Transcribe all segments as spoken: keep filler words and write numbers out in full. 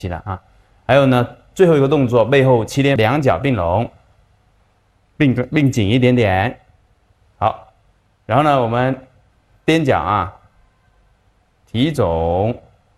起来啊。还有呢，最后一个动作，背后七颠，两脚并拢，并并紧一点点。好，然后呢，我们踮脚啊，提踵，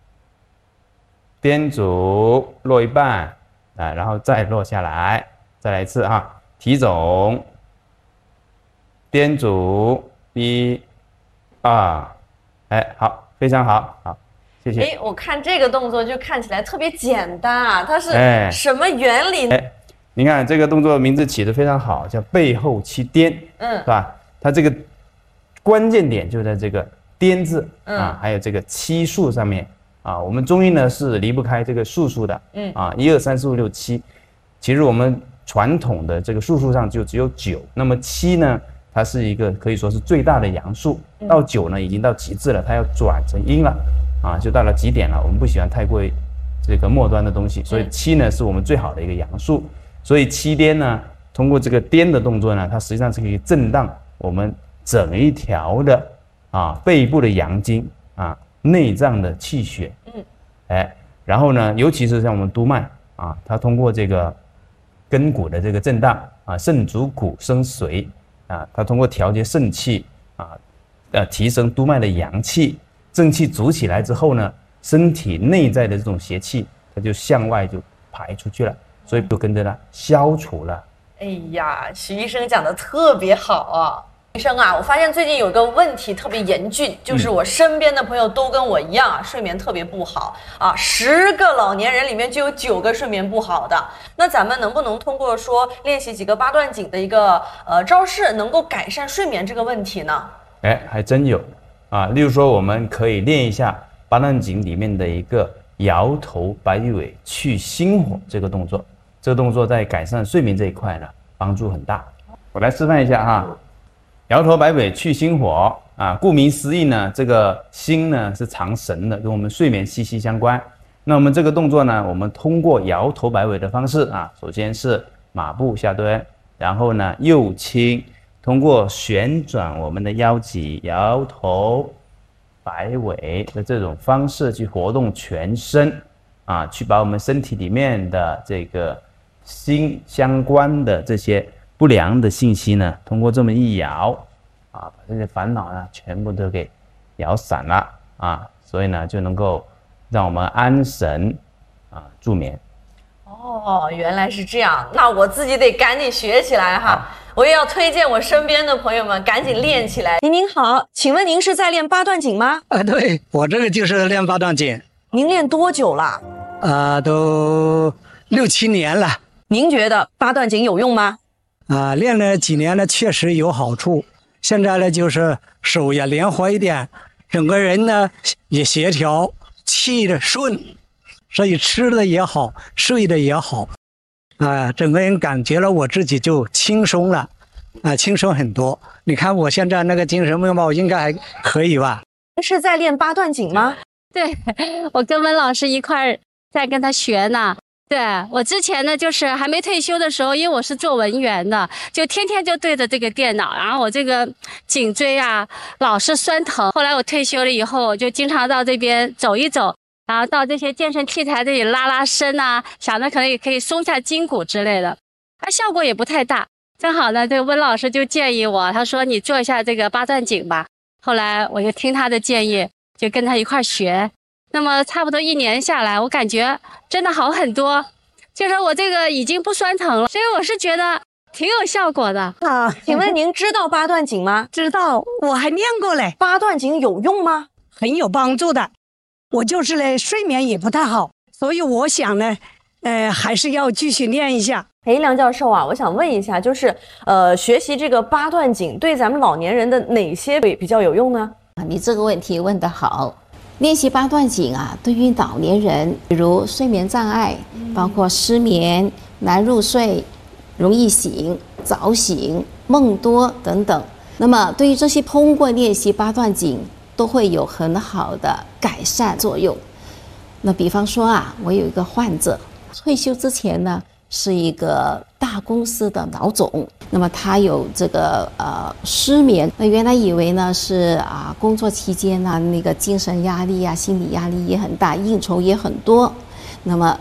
踮足落一半啊，然后再落下来，再来一次哈，提踵，踮足，一、二，哎，好，非常好，好。谢谢。 哎，我看这个动作就看起来特别简单啊，它是什么原理呢？ 哎，你看这个动作名字起得非常好，叫背后七颠，嗯，是吧？它这个关键点就在这个颠字、嗯、啊，还有这个七数上面啊。我们中医呢是离不开这个数数的，嗯啊，一二三四五六七。其实我们传统的这个数数上就只有九，那么七呢，它是一个可以说是最大的阳数，到九呢已经到极致了，它要转成阴了。啊，就到了极点了。我们不喜欢太过这个末端的东西，所以七呢是我们最好的一个阳数。所以七颠呢，通过这个颠的动作呢，它实际上是可以震荡我们整一条的啊背部的阳经啊，内脏的气血。嗯，哎，然后呢，尤其是像我们督脉啊，它通过这个根骨的这个震荡啊，肾主骨生髓啊，它通过调节肾气啊，呃，提升督脉的阳气。正气足起来之后呢，身体内在的这种邪气，它就向外就排出去了，所以就跟着呢消除了。 哎呀，徐医生讲的特别好啊！医生啊，我发现最近有个问题特别严峻，就是我身边的朋友都跟我一样啊，睡眠特别不好啊，十个老年人里面就有九个睡眠不好的。那咱们能不能通过说练习几个八段锦的一个呃招式，能够改善睡眠这个问题呢？ 哎，还真有。啊，例如说，我们可以练一下八段锦里面的一个摇头摆尾去心火这个动作。这个动作在改善睡眠这一块呢，帮助很大。我来示范一下哈，摇头摆尾去心火啊，顾名思义呢，这个心呢是藏神的，跟我们睡眠息息相关。那我们这个动作呢，我们通过摇头摆尾的方式啊，首先是马步下蹲，然后呢右倾。通过旋转我们的腰脊，摇头摆尾的这种方式去活动全身啊，去把我们身体里面的这个心相关的这些不良的信息呢，通过这么一摇啊，把这些烦恼呢全部都给摇散了啊，所以呢就能够让我们安神啊助眠。 哦，原来是这样，那我自己得赶紧学起来哈。我也要推荐我身边的朋友们赶紧练起来。您您好，请问您是在练八段锦吗？ 啊，对，我这个就是练八段锦。 您练多久了？ 啊，都六七年了。 您觉得八段锦有用吗？ 啊，练了几年呢，确实有好处。现在呢，就是手也灵活一点，整个人呢也协调，气的顺，所以吃的也好，睡的也好。啊，整个人感觉了我自己就轻松了，啊，轻松很多。你看我现在那个精神面貌应该还可以吧？ 是在练八段锦吗？ 对，我跟温老师一块儿在跟他学呢。对，我之前呢，就是还没退休的时候，因为我是做文员的，就天天就对着这个电脑，然后我这个颈椎啊老是酸疼。后来我退休了以后，我就经常到这边走一走。然后到这些健身器材这里拉拉伸啊，想着可能也可以松下筋骨之类的，它效果也不太大。正好呢，这个温老师就建议我，他说你做一下这个八段锦吧。后来我就听他的建议，就跟他一块学。那么差不多一年下来，我感觉真的好很多，就是我这个已经不酸疼了，所以我是觉得挺有效果的。 啊，请问您知道八段锦吗？ 知道，我还练过嘞。 八段锦有用吗？ 很有帮助的。我就是呢，睡眠也不太好，所以我想呢，呃，还是要继续练一下。 哎，梁教授啊，我想问一下，就是呃，学习这个八段锦对咱们老年人的哪些比较有用呢？ 你这个问题问得好。练习八段锦啊，对于老年人，比如睡眠障碍，包括失眠、难入睡、容易醒、早醒、梦多等等。那么，对于这些通过练习八段锦，都会有很好的改善作用。那比方说啊，我有一个患者，退休之前呢是一个大公司的老总，那么他有这个呃失眠，那原来以为呢是啊工作期间呢那个精神压力啊、心理压力也很大，应酬也很多，那么